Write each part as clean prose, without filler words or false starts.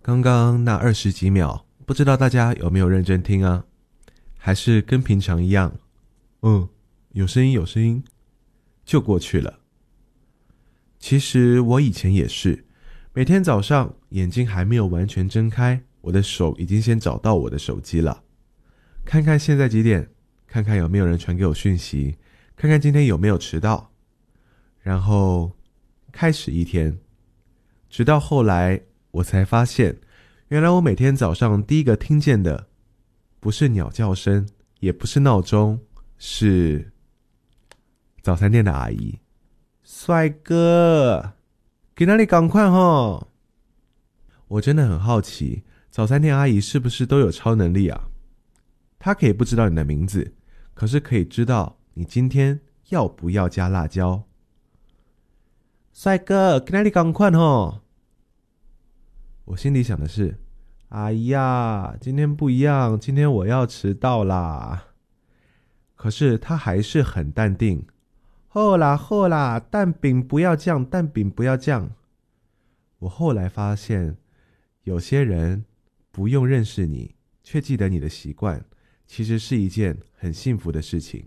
刚刚那20几秒，不知道大家有没有认真听啊？还是跟平常一样，有声音有声音，就过去了。其实我以前也是，每天早上眼睛还没有完全睁开，我的手已经先找到我的手机了，看看现在几点，看看有没有人传给我讯息，看看今天有没有迟到，然后开始一天。直到后来我才发现，原来我每天早上第一个听见的不是鸟叫声，也不是闹钟，是早餐店的阿姨。帅哥，给那里赶快齁！我真的很好奇，早餐店阿姨是不是都有超能力啊？她可以不知道你的名字，可是可以知道你今天要不要加辣椒。帅哥，给那里赶快齁！我心里想的是，哎呀，今天不一样，今天我要迟到啦。可是他还是很淡定，后啦，蛋饼不要酱，蛋饼不要酱。我后来发现，有些人不用认识你，却记得你的习惯，其实是一件很幸福的事情。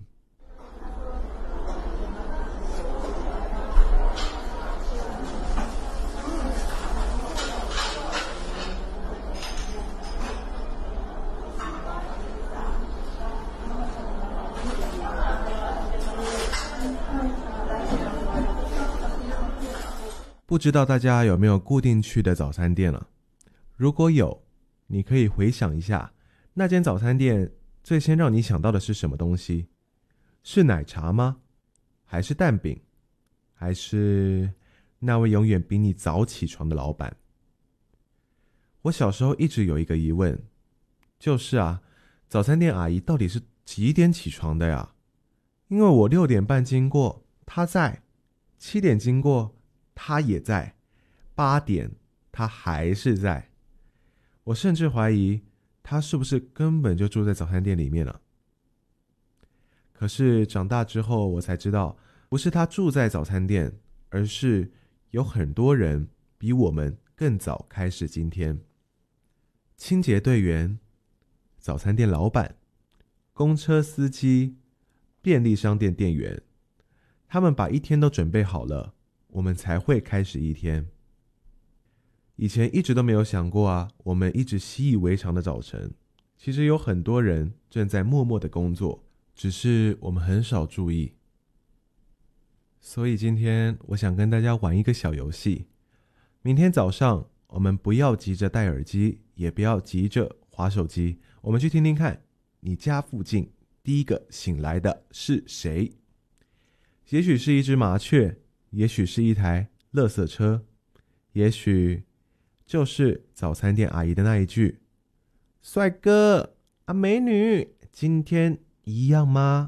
不知道大家有没有固定去的早餐店了？如果有，你可以回想一下，那间早餐店最先让你想到的是什么东西？是奶茶吗？还是蛋饼？还是那位永远比你早起床的老板？我小时候一直有一个疑问，就是早餐店阿姨到底是几点起床的呀？因为我6点半经过，她在；7点经过，她也在；8点，她还是在。我甚至怀疑她是不是根本就住在早餐店里面了。可是长大之后，我才知道，不是她住在早餐店，而是有很多人比我们更早开始今天。清洁队员、早餐店老板、公车司机、便利商店店员，他们把一天都准备好了，我们才会开始一天。以前一直都没有想过我们一直习以为常的早晨，其实有很多人正在默默的工作，只是我们很少注意。所以今天我想跟大家玩一个小游戏。明天早上我们不要急着戴耳机，也不要急着滑手机，我们去听听看，你家附近第一个醒来的是谁？也许是一只麻雀，也许是一台垃圾车，也许就是早餐店阿姨的那一句：帅哥美女，今天一样吗？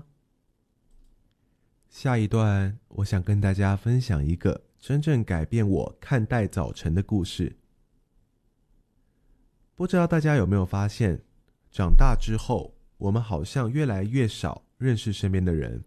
下一段我想跟大家分享一个真正改变我看待早晨的故事。不知道大家有没有发现，长大之后我们好像越来越少认识身边的人，